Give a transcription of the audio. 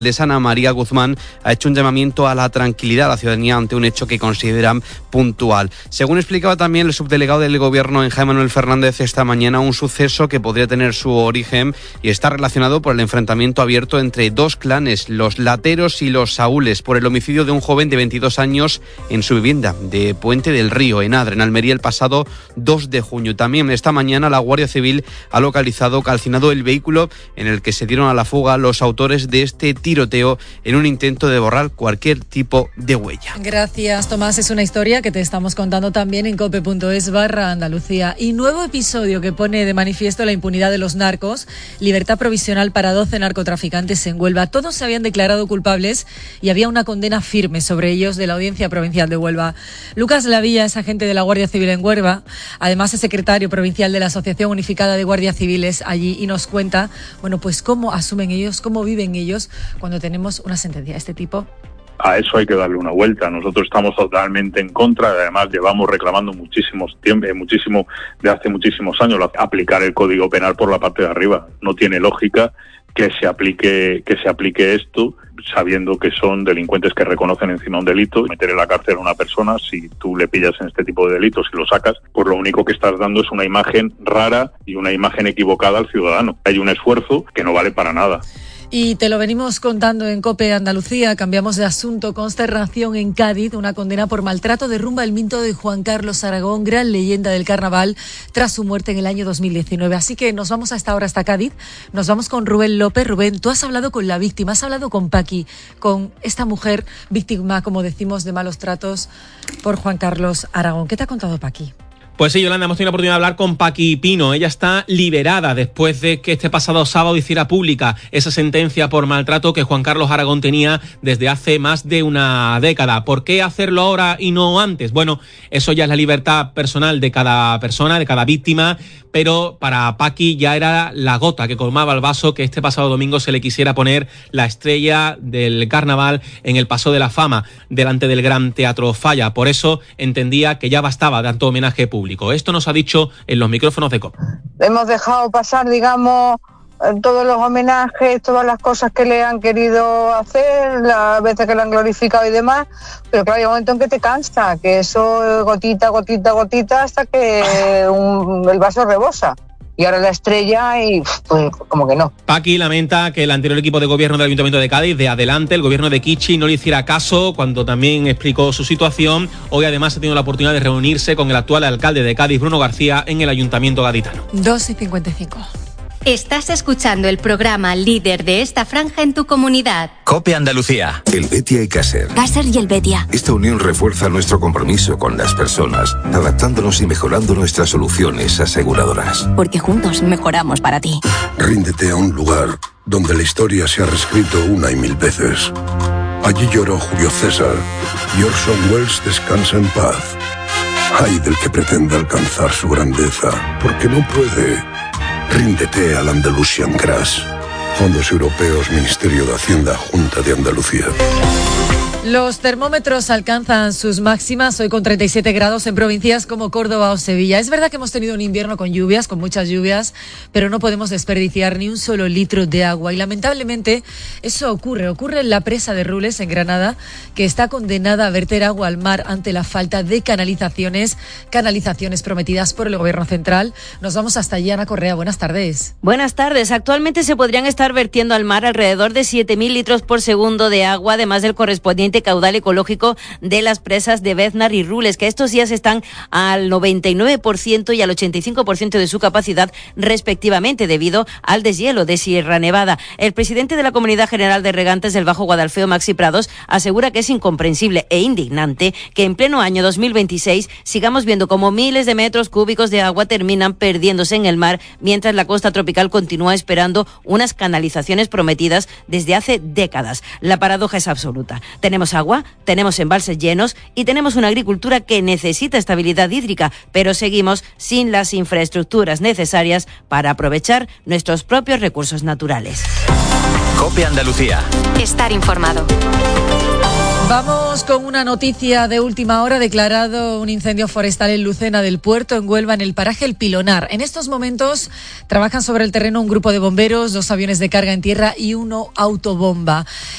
Ana María Guzmán ha hecho un llamamiento a la tranquilidad a la ciudadanía ante un hecho que consideran puntual. Según explicaba también el subdelegado del Gobierno en Jaén, Manuel Fernández, esta mañana, un suceso que podría tener su origen y está relacionado por el enfrentamiento abierto entre dos clanes, los Lateros y los Saúles, por el homicidio de un joven de 22 años en su vivienda de Puente del Río, en Adra, en Almería, el pasado 2 de junio. También esta mañana la Guardia Civil ha calcinado el vehículo en el que se dieron a la fuga los autores de este tiroteo en un intento de borrar cualquier tipo de huella. Gracias, Tomás. Es una historia que te estamos contando también en cope.es/Andalucía. Y nuevo episodio que pone de manifiesto la impunidad de los narcos. Libertad provisional para 12 narcotraficantes en Huelva. Todos se habían declarado culpables y había una condena firme sobre ellos de la Audiencia Provincial de Huelva. Lucas Lavilla es agente de la Guardia Civil en Huelva. Además es secretario provincial de la Asociación Unificada de Guardias Civiles allí y nos cuenta, pues cómo asumen ellos, cómo viven ellos cuando tenemos una sentencia de este tipo. A eso hay que darle una vuelta. Nosotros estamos totalmente en contra, además llevamos reclamando muchísimo de hace muchísimos años aplicar el Código Penal por la parte de arriba. No tiene lógica que se aplique esto sabiendo que son delincuentes que reconocen encima un delito. Meter en la cárcel a una persona, si tú le pillas en este tipo de delitos y lo sacas, pues lo único que estás dando es una imagen rara y una imagen equivocada al ciudadano. Hay un esfuerzo que no vale para nada. Y te lo venimos contando en COPE Andalucía. Cambiamos de asunto. Consternación en Cádiz. Una condena por maltrato derrumba el mito de Juan Carlos Aragón, gran leyenda del carnaval, tras su muerte en el año 2019. Así que nos vamos a esta hora hasta Cádiz. Nos vamos con Rubén López. Rubén, tú has hablado con la víctima, has hablado con Paqui, con esta mujer víctima, como decimos, de malos tratos por Juan Carlos Aragón. ¿Qué te ha contado Paqui? Pues sí, Yolanda, hemos tenido la oportunidad de hablar con Paqui Pino. Ella está liberada después de que este pasado sábado hiciera pública esa sentencia por maltrato que Juan Carlos Aragón tenía desde hace más de una década. ¿Por qué hacerlo ahora y no antes? Bueno, eso ya es la libertad personal de cada persona, de cada víctima, pero para Paqui ya era la gota que colmaba el vaso que este pasado domingo se le quisiera poner la estrella del carnaval en el Paseo de la Fama delante del Gran Teatro Falla. Por eso entendía que ya bastaba tanto homenaje público. Esto nos ha dicho en los micrófonos de COPE. Hemos dejado pasar, todos los homenajes, todas las cosas que le han querido hacer, las veces que lo han glorificado y demás, pero claro, hay un momento en que te cansa, que eso gotita, hasta que el vaso rebosa. Y ahora la estrella y pues como que no. Paqui lamenta que el anterior equipo de gobierno del Ayuntamiento de Cádiz, de Adelante, el gobierno de Kichi, no le hiciera caso cuando también explicó su situación. Hoy además ha tenido la oportunidad de reunirse con el actual alcalde de Cádiz, Bruno García, en el Ayuntamiento gaditano. 2:55. Estás escuchando el programa líder de esta franja en tu comunidad. COPE Andalucía. El Betia y Caser. Caser y el Betia. Esta unión refuerza nuestro compromiso con las personas, adaptándonos y mejorando nuestras soluciones aseguradoras. Porque juntos mejoramos para ti. Ríndete a un lugar donde la historia se ha reescrito una y mil veces. Allí lloró Julio César y Orson Welles descansa en paz. Ay del que pretenda alcanzar su grandeza, porque no puede. Ríndete al Andalusian Crash. Fondos Europeos, Ministerio de Hacienda, Junta de Andalucía. Los termómetros alcanzan sus máximas hoy con 37 grados en provincias como Córdoba o Sevilla. Es verdad que hemos tenido un invierno con lluvias, con muchas lluvias, pero no podemos desperdiciar ni un solo litro de agua. Y lamentablemente eso ocurre en la presa de Rules, en Granada, que está condenada a verter agua al mar ante la falta de canalizaciones prometidas por el Gobierno central. Nos vamos hasta allí, Ana Correa. Buenas tardes. Buenas tardes. Actualmente se podrían estar vertiendo al mar alrededor de 7.000 litros por segundo de agua, además del correspondiente caudal ecológico de las presas de Beznar y Rules, que estos días están al 99% y al 85% de su capacidad respectivamente, debido al deshielo de Sierra Nevada. El presidente de la Comunidad General de Regantes del Bajo Guadalfeo, Maxi Prados, asegura que es incomprensible e indignante que en pleno año 2026 sigamos viendo cómo miles de metros cúbicos de agua terminan perdiéndose en el mar, mientras la costa tropical continúa esperando unas canalizaciones prometidas desde hace décadas. La paradoja es absoluta. Tenemos agua, tenemos embalses llenos y tenemos una agricultura que necesita estabilidad hídrica, pero seguimos sin las infraestructuras necesarias para aprovechar nuestros propios recursos naturales. COPE Andalucía. Estar informado. Vamos con una noticia de última hora. Declarado un incendio forestal en Lucena del Puerto, en Huelva, en el paraje El Pilonar. En estos momentos trabajan sobre el terreno un grupo de bomberos, 2 aviones de carga en tierra y 1 autobomba.